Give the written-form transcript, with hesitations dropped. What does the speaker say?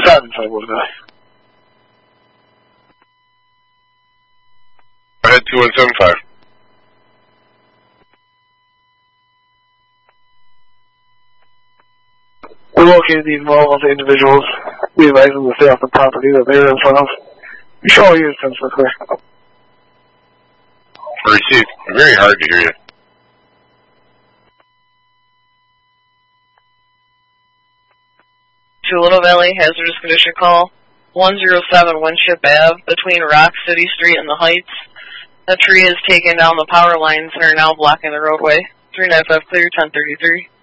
got inside Wood Valley. Go ahead, 2175. We located these volatile individuals. We advise them to stay off the property that they are in front of. We show all units for clear. Received. Very hard to hear you. To Little Valley, hazardous condition call. 107 Winship Ave, between Rock City Street and the Heights. A tree has taken down the power lines and are now blocking the roadway. 395 clear, 1033.